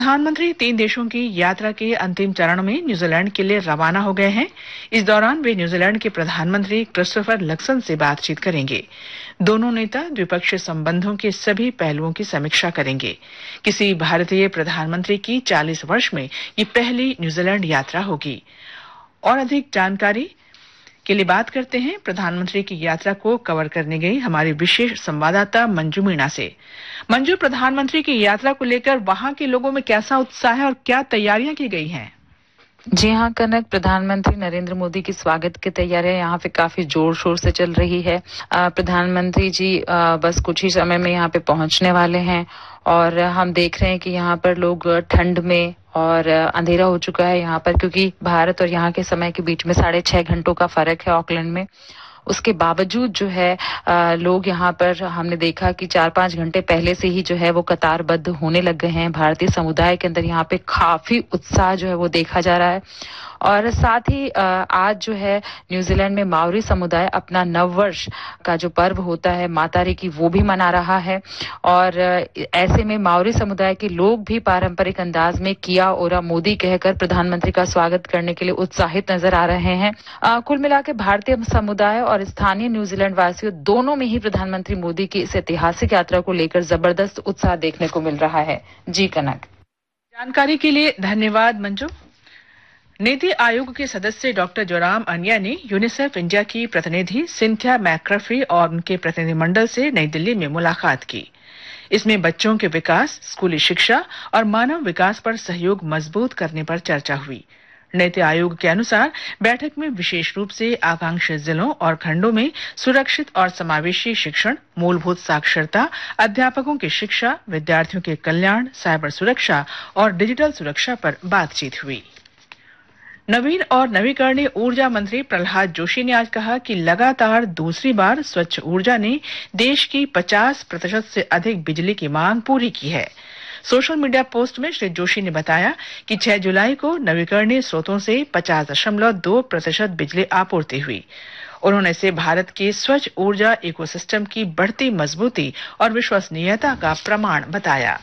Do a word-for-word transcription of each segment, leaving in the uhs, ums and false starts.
प्रधानमंत्री तीन देशों की यात्रा के अंतिम चरण में न्यूजीलैंड के लिए रवाना हो गए हैं। इस दौरान वे न्यूजीलैंड के प्रधानमंत्री क्रिस्टोफर लक्सन से बातचीत करेंगे। दोनों नेता द्विपक्षीय संबंधों के सभी पहलुओं की समीक्षा करेंगे। किसी भारतीय प्रधानमंत्री की चालीस वर्ष में ये पहली न्यूजीलैंड यात्रा होगी। और अधिक जानकारी के लिए बात करते हैं प्रधानमंत्री की यात्रा को कवर करने गई हमारी विशेष संवाददाता मंजू मीणा से। मंजू, प्रधानमंत्री की यात्रा को लेकर वहां के लोगों में कैसा उत्साह है और क्या तैयारियां की गई हैं? जी हाँ कनक, प्रधानमंत्री नरेंद्र मोदी की स्वागत की तैयारियां यहाँ पे काफी जोर शोर से चल रही है। प्रधानमंत्री जी आ, बस कुछ ही समय में यहाँ पे पहुंचने वाले हैं और हम देख रहे हैं कि यहाँ पर लोग ठंड में और अंधेरा हो चुका है यहाँ पर, क्योंकि भारत और यहाँ के समय के बीच में साढ़े छह घंटों का फर्क है ऑकलैंड में। उसके बावजूद जो है आ, लोग यहाँ पर हमने देखा कि चार पांच घंटे पहले से ही जो है वो कतारबद्ध होने लग गए हैं। भारतीय समुदाय के अंदर यहाँ पे काफी उत्साह जो है वो देखा जा रहा है। और साथ ही आ, आज जो है न्यूजीलैंड में माओरी समुदाय अपना नववर्ष का जो पर्व होता है मातारी की, वो भी मना रहा है। और ऐसे में माओरी समुदाय के लोग भी पारंपरिक अंदाज में किया ओरा मोदी कहकर प्रधानमंत्री का स्वागत करने के लिए उत्साहित नजर आ रहे हैं। आ, कुल मिलाकर भारतीय समुदाय और स्थानीय न्यूजीलैंड वासियों दोनों में ही प्रधानमंत्री मोदी की इस ऐतिहासिक यात्रा को लेकर जबरदस्त उत्साह देखने को मिल रहा है। जी कनक। जानकारी के लिए धन्यवाद मंजू। नीति आयोग के सदस्य डॉक्टर जोराम अनिया ने यूनिसेफ इंडिया की प्रतिनिधि सिंथिया मैक्रफी और उनके प्रतिनिधिमंडल से नई दिल्ली में मुलाकात की। इसमें बच्चों के विकास, स्कूली शिक्षा और मानव विकास पर सहयोग मजबूत करने पर चर्चा हुई। नीति आयोग के अनुसार बैठक में विशेष रूप से आकांक्षी जिलों और खंडों में सुरक्षित और समावेशी शिक्षण, मूलभूत साक्षरता, अध्यापकों की शिक्षा, विद्यार्थियों के कल्याण, साइबर सुरक्षा और डिजिटल सुरक्षा पर बातचीत हुई। नवीन और नवीकरणीय ऊर्जा मंत्री प्रहलाद जोशी ने आज कहा कि लगातार दूसरी बार स्वच्छ ऊर्जा ने देश की पचास प्रतिशत से अधिक बिजली की मांग पूरी की है। सोशल मीडिया पोस्ट में श्री जोशी ने बताया कि छह जुलाई को नवीकरणीय स्रोतों से पचास दशमलव दो प्रतिशत बिजली आपूर्ति हुई। उन्होंने इसे भारत के स्वच्छ ऊर्जा इकोसिस्टम की बढ़ती मजबूती और विश्वसनीयता का प्रमाण बताया।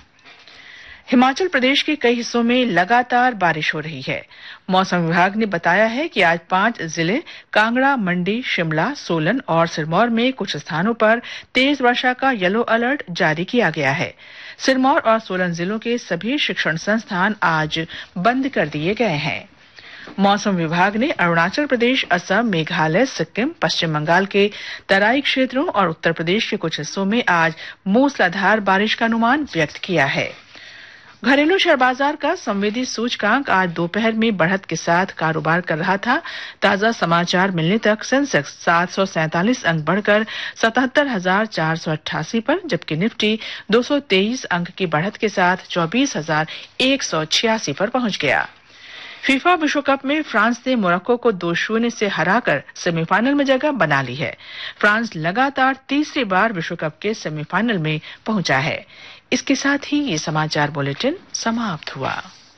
हिमाचल प्रदेश के कई हिस्सों में लगातार बारिश हो रही है। मौसम विभाग ने बताया है कि आज पांच जिले कांगड़ा, मंडी, शिमला, सोलन और सिरमौर में कुछ स्थानों पर तेज वर्षा का येलो अलर्ट जारी किया गया है। सिरमौर और सोलन जिलों के सभी शिक्षण संस्थान आज बंद कर दिए गए हैं। मौसम विभाग ने अरुणाचल प्रदेश, असम, मेघालय, सिक्किम, पश्चिम बंगाल के तराई क्षेत्रों और उत्तर प्रदेश के कुछ हिस्सों में आज मूसलाधार बारिश का अनुमान व्यक्त किया है। घरेलू शेयर बाजार का संवेदी सूचकांक आज दोपहर में बढ़त के साथ कारोबार कर रहा था। ताजा समाचार मिलने तक सेंसेक्स सात सौ सैंतालीस अंक बढ़कर सतहत्तर हजार चार सौ अट्ठासी पर, जबकि निफ्टी दो सौ तेईस अंक की बढ़त के साथ चौबीस हजार एक सौ छियासी पर पहुंच गया। फीफा विश्व कप में फ्रांस ने मोरक्को को दो शून्य से हराकर सेमीफाइनल में जगह बना ली है। फ्रांस लगातार तीसरी बार विश्व कप के सेमीफाइनल में पहुंचा है। इसके साथ ही ये समाचार बुलेटिन समाप्त हुआ।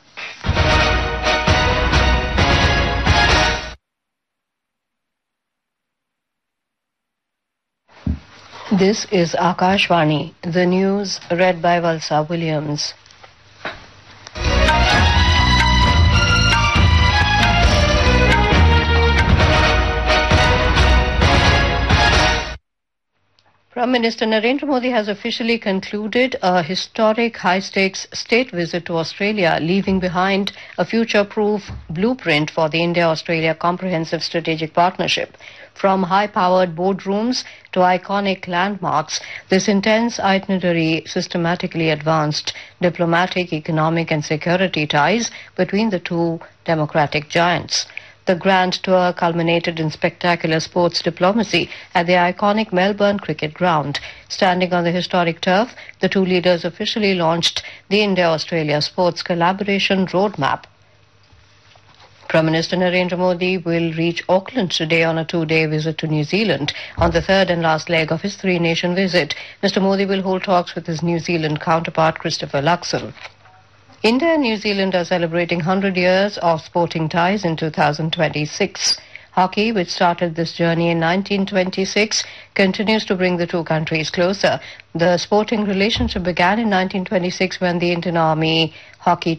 This is Akashvani, the news read by Valsa Williams. Prime Minister Narendra Modi has officially concluded a historic high-stakes state visit to Australia, leaving behind a future-proof blueprint for the India-Australia Comprehensive Strategic Partnership. From high-powered boardrooms to iconic landmarks, this intense itinerary systematically advanced diplomatic, economic and security ties between the two democratic giants. The grand tour culminated in spectacular sports diplomacy at the iconic Melbourne Cricket Ground. Standing on the historic turf, the two leaders officially launched the India-Australia Sports Collaboration Roadmap. Prime Minister Narendra Modi will reach Auckland today on a two-day visit to New Zealand. On the third and last leg of his three-nation visit, Mister Modi will hold talks with his New Zealand counterpart Christopher Luxon. India and New Zealand are celebrating one hundred years of sporting ties in two thousand twenty-six. Hockey, which started this journey in nineteen twenty-six, continues to bring the two countries closer. The sporting relationship began in nineteen twenty-six when the Indian Army hockey